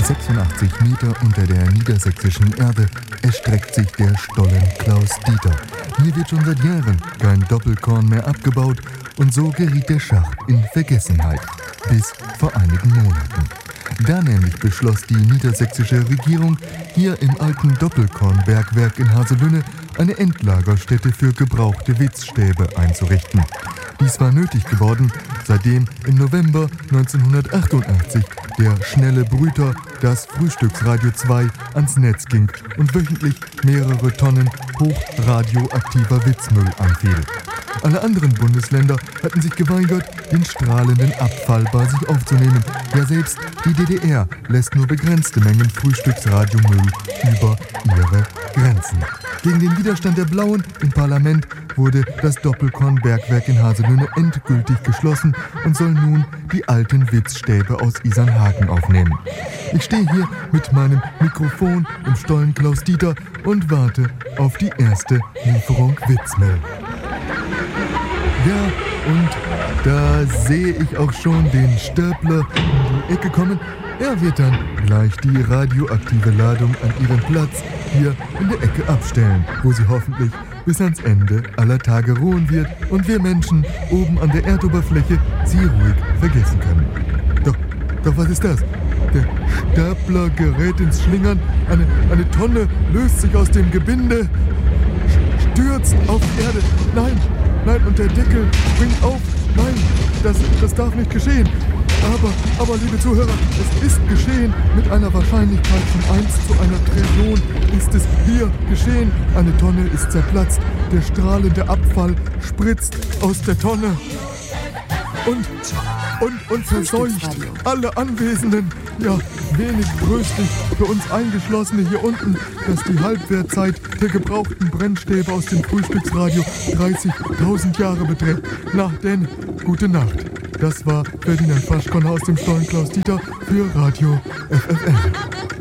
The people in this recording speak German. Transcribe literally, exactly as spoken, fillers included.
sechsundachtzig Meter unter der niedersächsischen Erde erstreckt sich der Stollen Klaus Dieter. Hier wird schon seit Jahren kein Doppelkorn mehr abgebaut und so geriet der Schacht in Vergessenheit. Bis vor einigen Monaten. Da nämlich beschloss die niedersächsische Regierung, hier im alten Doppelkornbergwerk in Haselünne eine Endlagerstätte für gebrauchte Witzstäbe einzurichten. Dies war nötig geworden, seitdem im November neunzehnhundertachtundachtzig der schnelle Brüter, das Frühstücksradio zwei, ans Netz ging und wöchentlich mehrere Tonnen hochradioaktiver Witzmüll anfiel. Alle anderen Bundesländer hatten sich geweigert, den strahlenden Abfall bei sich aufzunehmen. Ja, selbst die D D R lässt nur begrenzte Mengen Frühstücksradiomüll über ihre Grenzen. Gegen den Widerstand der Blauen im Parlament wurde das Doppelkornbergwerk in Haselünne endgültig geschlossen und soll nun die alten Witzstäbe aus Isernhagen aufnehmen. Ich stehe hier mit meinem Mikrofon im Stollen Klaus Dieter und warte auf die erste Lieferung Witzmüll. Ja, und da sehe ich auch schon den Stapler in die Ecke kommen. Er wird dann gleich die radioaktive Ladung an ihren Platz hier in der Ecke abstellen, wo sie hoffentlich bis ans Ende aller Tage ruhen wird und wir Menschen oben an der Erdoberfläche sie ruhig vergessen können. Doch, doch was ist das? Der Stapler gerät ins Schlingern, eine, eine Tonne löst sich aus dem Gebinde, stürzt auf die Erde. Nein, nein, und der Deckel springt auf. Nein, das, das darf nicht geschehen. Aber, aber, liebe Zuhörer, es ist geschehen. Mit einer Wahrscheinlichkeit von eins zu einer Trillion ist es hier geschehen. Eine Tonne ist zerplatzt. Der strahlende Abfall spritzt aus der Tonne. Und, und, und verseucht alle Anwesenden. Ja, wenig tröstlich für uns Eingeschlossene hier unten, dass die Halbwertzeit der gebrauchten Brennstäbe aus dem Frühstücksradio dreißigtausend Jahre beträgt. Na denn, gute Nacht. Das war Ferdinand Faschkonner aus dem Stollen Klaus Dieter für Radio F F N.